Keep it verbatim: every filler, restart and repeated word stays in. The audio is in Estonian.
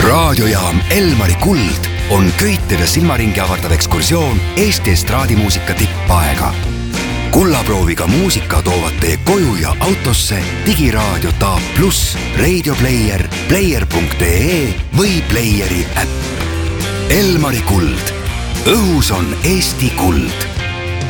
raadiojaam Elmari Kuld on köiteda silmaringi avardav ekskursioon Eesti estraadimuusika tippaega. Kullaprooviga muusika toovad teie koju ja autosse digiraadio Taab Plus, Radio Player, player punkt ee või Playeri äpp. Elmari Kuld. Õhus on Eesti kuld.